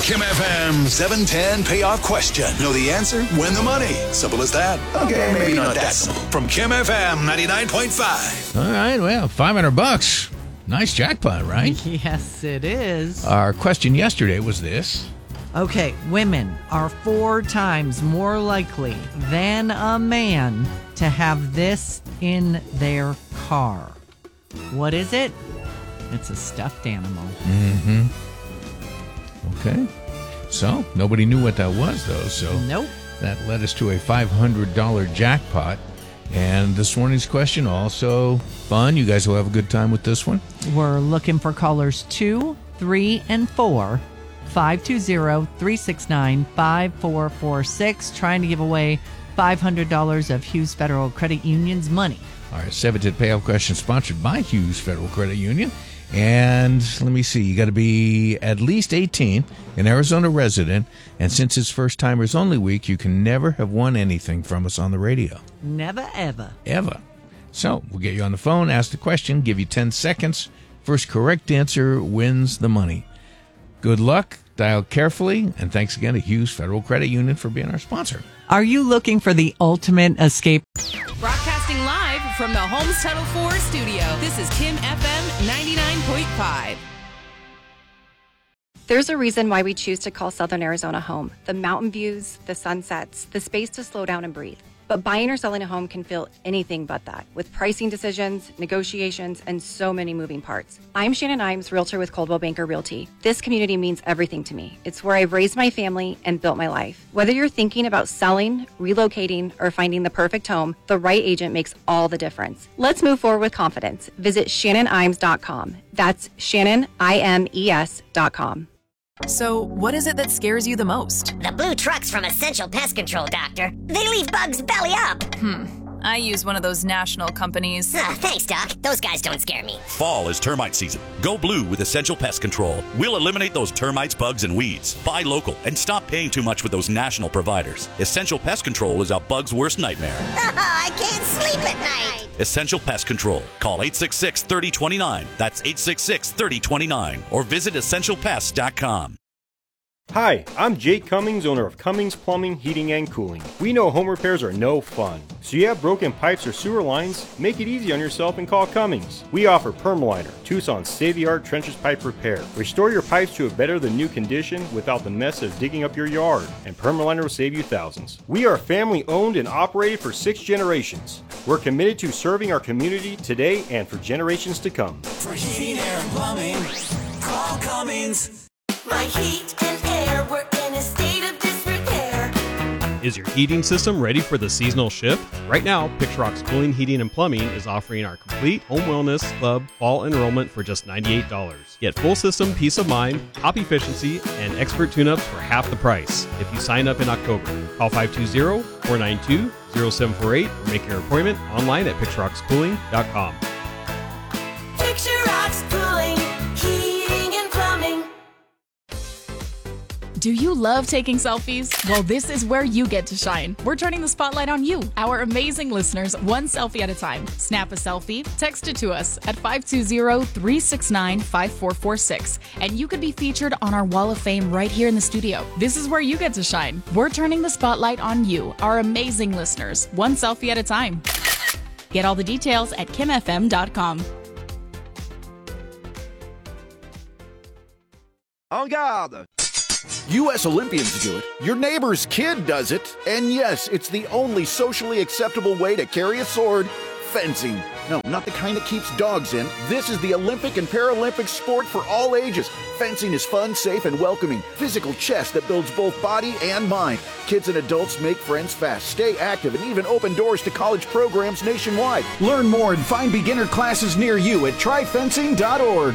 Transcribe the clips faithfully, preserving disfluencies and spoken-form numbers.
Kim F M seven ten payoff question. Know the answer? Win the money. Simple as that. Okay, maybe not that simple. From Kim F M ninety-nine point five. All right, well, five hundred bucks. Nice jackpot, right? Yes, it is. Our question yesterday was this. Okay, women are four times more likely than a man to have this in their car. What is it? It's a stuffed animal. Mm-hmm. Okay. So, nobody knew what that was, though. So Nope. That led us to a five hundred dollars jackpot. And this morning's question also fun. You guys will have a good time with this one. We're looking for callers two, three, and four. five two zero, three six nine, five four four six. Trying to give away five hundred dollars of Hughes Federal Credit Union's money. All right, seven ten payoff question sponsored by Hughes Federal Credit Union. And let me see, you got to be at least eighteen, an Arizona resident, and since it's First Timers Only Week, you can never have won anything from us on the radio. Never, ever. Ever. So we'll get you on the phone, ask the question, give you ten seconds. First correct answer wins the money. Good luck, dial carefully, and thanks again to Hughes Federal Credit Union for being our sponsor. Are you looking for the ultimate escape? Broadcasting live from the Homes Title four studio, this is Kim F M ninety-nine point five. There's a reason why we choose to call Southern Arizona home. The mountain views, the sunsets, the space to slow down and breathe. But buying or selling a home can feel anything but that, with pricing decisions, negotiations, and so many moving parts. I'm Shannon Imes, realtor with Coldwell Banker Realty. This community means everything to me. It's where I've raised my family and built my life. Whether you're thinking about selling, relocating, or finding the perfect home, the right agent makes all the difference. Let's move forward with confidence. Visit Shannon Imes dot com. That's Shannon I M E S dot com. So, what is it that scares you the most? The blue trucks from Essential Pest Control, Doctor. They leave bugs belly up. Hmm. I use one of those national companies. Uh, thanks, Doc. Those guys don't scare me. Fall is termite season. Go blue with Essential Pest Control. We'll eliminate those termites, bugs, and weeds. Buy local and stop paying too much with those national providers. Essential Pest Control is a bug's worst nightmare. I can't sleep at night. Essential Pest Control. Call eight six six, three oh two nine. That's eight six six, three oh two nine. Or visit essential pest dot com. Hi, I'm Jake Cummings, owner of Cummings Plumbing, Heating, and Cooling. We know home repairs are no fun. So you have broken pipes or sewer lines? Make it easy on yourself and call Cummings. We offer Permaliner, Tucson's state-of-the-art trenches pipe repair. Restore your pipes to a better than new condition without the mess of digging up your yard, and Permaliner will save you thousands. We are family owned and operated for six generations. We're committed to serving our community today and for generations to come. For heating, air, and plumbing, call Cummings. My heat and air were in a state of disrepair. Is your heating system ready for the seasonal shift? Right now, Pixrock's Cooling, Heating, and Plumbing is offering our complete Home Wellness Club fall enrollment for just ninety-eight dollars. Get full system peace of mind, top efficiency, and expert tune-ups for half the price if you sign up in October. Call five two zero, four nine two, zero seven four eight or make your appointment online at pixrocks cooling dot com. Pixrock's Cooling, Heating, and Plumbing. Do you love taking selfies? Well, this is where you get to shine. We're turning the spotlight on you, our amazing listeners, one selfie at a time. Snap a selfie, text it to us at five two zero, three six nine, five four four six, and you could be featured on our Wall of Fame right here in the studio. This is where you get to shine. We're turning the spotlight on you, our amazing listeners, one selfie at a time. Get all the details at kim f m dot com. En garde! U S Olympians do it, your neighbor's kid does it, and yes, it's the only socially acceptable way to carry a sword, fencing. No, not the kind that keeps dogs in. This is the Olympic and Paralympic sport for all ages. Fencing is fun, safe, and welcoming. Physical chess that builds both body and mind. Kids and adults make friends fast, stay active, and even open doors to college programs nationwide. Learn more and find beginner classes near you at try fencing dot org.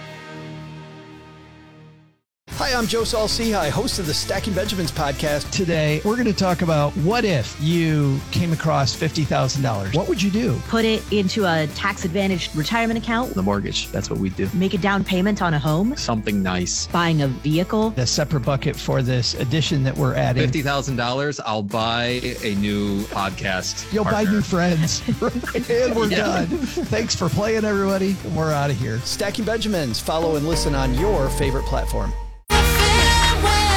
Hi, I'm Joe Saul-Sehy, host of the Stacking Benjamins podcast. Today, we're going to talk about what if you came across fifty thousand dollars. What would you do? Put it into a tax-advantaged retirement account. The mortgage, that's what we do. Make a down payment on a home. Something nice. Buying a vehicle. A separate bucket for this addition that we're adding. fifty thousand dollars, I'll buy a new podcast You'll partner. buy new friends. And we're yeah. done. Thanks for playing, everybody. We're out of here. Stacking Benjamins. Follow and listen on your favorite platform. Way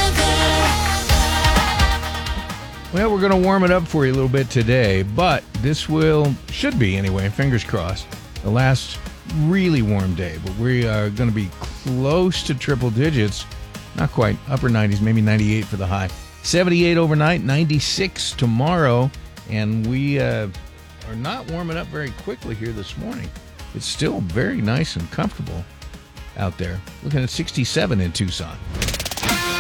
Well, we're going to warm it up for you a little bit today, but this will, should be anyway, fingers crossed, the last really warm day. But we are going to be close to triple digits, not quite, upper nineties, maybe ninety-eight for the high. seventy-eight overnight, ninety-six tomorrow, and we uh, are not warming up very quickly here this morning. It's still very nice and comfortable out there. Looking at sixty-seven in Tucson.